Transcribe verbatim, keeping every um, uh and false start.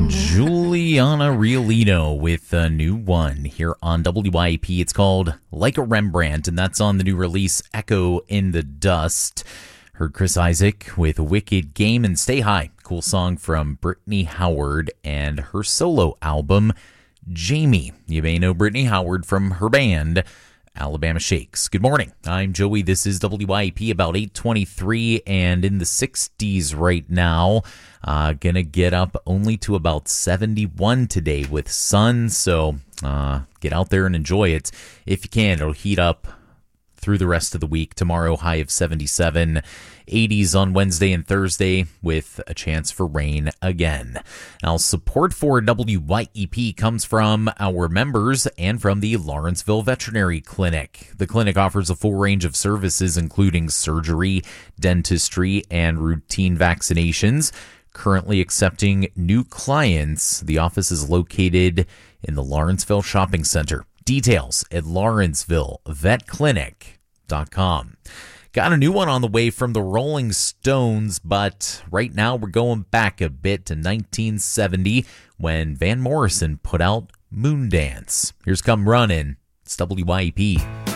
Juliana Riolino with a new one here on W I A P. It's called Like a Rembrandt, and that's on the new release Echo in the Dust. Heard Chris Isaak with Wicked Game and Stay High. Cool song from Brittany Howard and her solo album, Jamie. You may know Brittany Howard from her band, Alabama Shakes. Good morning. I'm Joey. This is W I A P, about eight twenty-three and in the sixties right now. Uh, gonna get up only to about seventy-one today with sun, so uh, get out there and enjoy it if you can. It'll heat up through the rest of the week. Tomorrow, high of seventy-seven, eighties on Wednesday and Thursday with a chance for rain again. Now, support for W Y E P comes from our members and from the Lawrenceville Veterinary Clinic. The clinic offers a full range of services, including surgery, dentistry, and routine vaccinations. Currently accepting new clients. The office is located in the Lawrenceville Shopping Center. Details at lawrenceville vet clinic dot com. Got a new one on the way from the Rolling Stones, but right now we're going back a bit to nineteen seventy when Van Morrison put out Moondance. Here's Come Runnin'. It's W I A P.